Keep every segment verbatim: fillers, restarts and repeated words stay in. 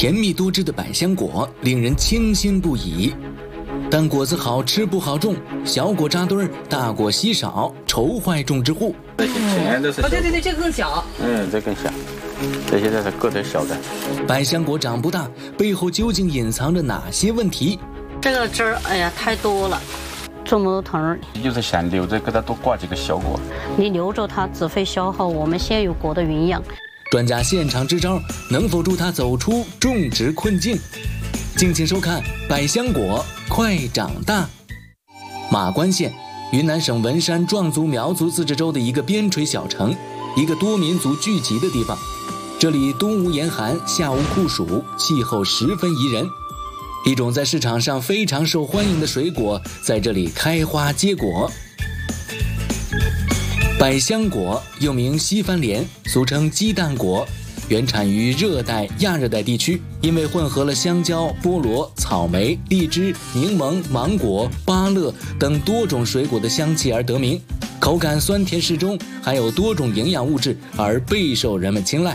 甜蜜多汁的百香果令人倾心不已，但果子好吃不好种，小果扎堆儿，大果稀少，愁坏种植户。 这些全都是哦，对对对，这个更小。 嗯，这更小，这些都是个头小的。 百香果长不大，背后究竟隐藏着哪些问题？ 这个汁儿，哎呀，太多了，这么多藤儿， 就是想留着给它多挂几个小果。 你留着它只会消耗我们现有果的营养。 专家现场支招，能否助它走出种植困境？敬请收看《百香果快长大》。马关县，云南省文山壮族苗族自治州的一个边陲小城，一个多民族聚集的地方。这里冬无严寒，夏无酷暑，气候十分宜人。一种在市场上非常受欢迎的水果在这里开花结果。百香果又名西番莲，俗称鸡蛋果，原产于热带、亚热带地区，因为混合了香蕉、菠萝、草莓、荔枝、柠檬、芒果、芭乐等多种水果的香气而得名，口感酸甜适中，含有多种营养物质，而备受人们青睐。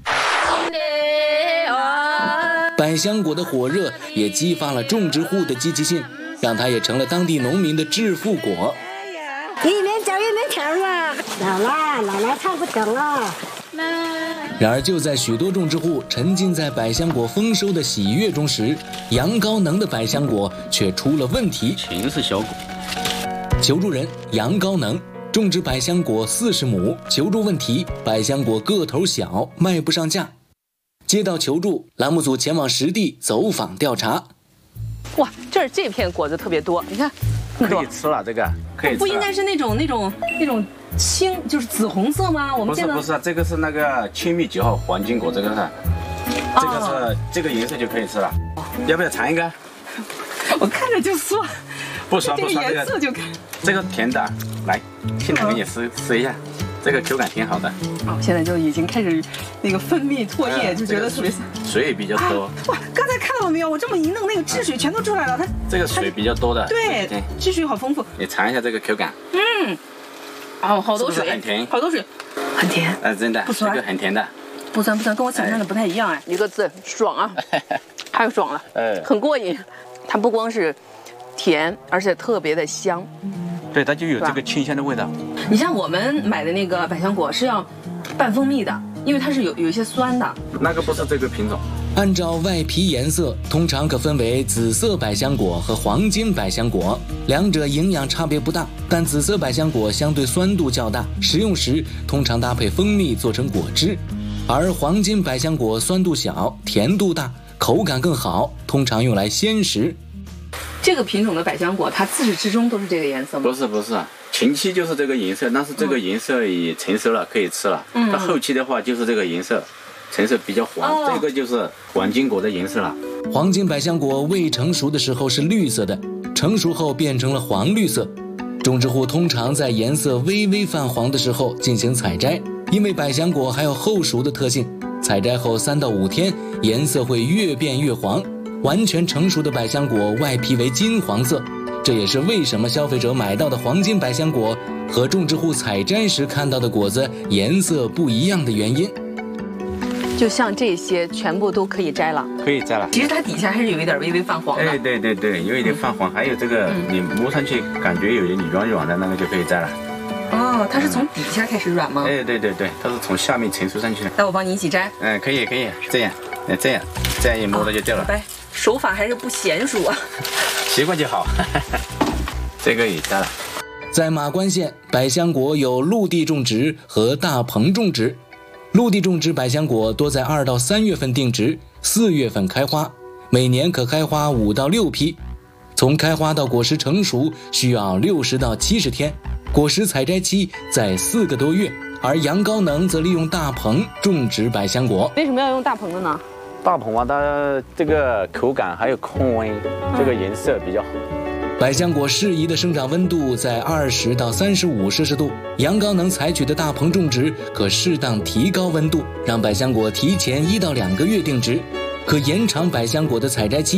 百香果的火热也激发了种植户的积极性，让它也成了当地农民的致富果。 一年长一年长啊！老了，老了唱不成了。 然而，就在许多种植户沉浸在百香果丰收的喜悦中时，杨高能的百香果却出了问题。 全是小果。 求助人杨高能种植百香果四十亩，求助问题：百香果个头小，卖不上价。接到求助，栏目组前往实地走访调查。 哇，这儿这片果子特别多，你看， 可以吃了，这个可以吃了。 不应该是那种那种那种青，就是紫红色吗？我们见到不是不是，这个是那个青蜜几号黄金果，这个是，这个是、哦、这个颜色就可以吃了。要不要尝一个？ 我看着就酸， 不酸不酸， 这个颜色就看。 这个甜的，来，现在给你试试一下。这个口感挺好的。 哦，现在就已经开始那个分泌唾液，嗯、就觉得特别水也比较多。 哇，刚才看到了没有？我这么一弄，那个汁水全都出来了。它这个水比较多的。 对，对汁水好丰富。 你尝一下这个口感。 嗯。哦，好多水。 是不是很甜？ 好多水，很甜。 呃，真的， 不酸， 这个很甜的。 不酸不酸，跟我想象的不太一样哎。一个字，爽啊！太爽了，哎，很过瘾。它不光是甜，而且特别的香。 对，它就有这个清香的味道。 你像我们买的那个百香果是要拌蜂蜜的，因为它是有有一些酸的。 那个不是这个品种。 按照外皮颜色，通常可分为紫色百香果和黄金百香果，两者营养差别不大，但紫色百香果相对酸度较大，食用时通常搭配蜂蜜做成果汁，而黄金百香果酸度小，甜度大，口感更好，通常用来鲜食。 这个品种的百香果，它自始至终都是这个颜色吗？ 不是不是，前期就是这个颜色，但是这个颜色也成熟了，可以吃了。嗯，到后期的话就是这个颜色，成熟比较黄，哦、这个就是黄金果的颜色了。 黄金百香果未成熟的时候是绿色的，成熟后变成了黄绿色。种植户通常在颜色微微泛黄的时候进行采摘，因为百香果还有后熟的特性，采摘后三到五天，颜色会越变越黄。完全成熟的百香果外皮为金黄色，这也是为什么消费者买到的黄金百香果和种植户采摘时看到的果子颜色不一样的原因。 就像这些全部都可以摘了， 可以摘了。 其实它底下还是有一点微微泛黄的。 哎，对对对，有一点泛黄，还有这个、嗯、你摸上去感觉有点软软的那个就可以摘了。 哦，它是从底下开始软吗？ 哎，对对对，它是从下面成熟上去的。 那我帮你一起摘。 嗯，可以可以，这样，哎这样，这样一摸它就掉了。 拜拜。手法还是不娴熟啊， 习惯就好。这个也摘了。 在马关县，百香果有陆地种植和大棚种植。陆地种植百香果多在二到三月份定植，四月份开花，每年可开花五到六批。从开花到果实成熟需要六十到七十天，果实采摘期在四个多月。而杨高能则利用大棚种植百香果。 为什么要用大棚的呢？ 大棚啊，它这个口感还有控温，这个颜色比较好。 百香果适宜的生长温度在二十到三十五摄氏度，杨高能采取的大棚种植可适当提高温度，让百香果提前一到两个月定植，可延长百香果的采摘期。